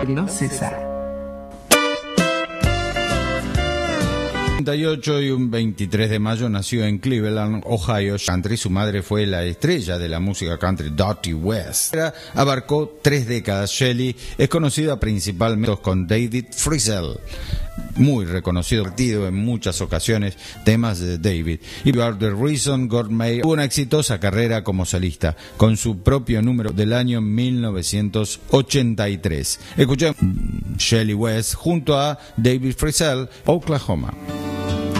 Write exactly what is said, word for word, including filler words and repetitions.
No cesa. treinta y ocho y un veintitrés de mayo nació en Cleveland, Ohio, country. Su madre fue la estrella de la música country, Dottie West. Abarcó tres décadas. Shelley es conocida principalmente con David Frizzell, muy reconocido en muchas ocasiones, temas de David. Y You Are the Reason God Made tuvo una exitosa carrera como solista, con su propio número del año mil novecientos ochenta y tres. Escuchemos Shelley West junto a David Frizzell, Oklahoma.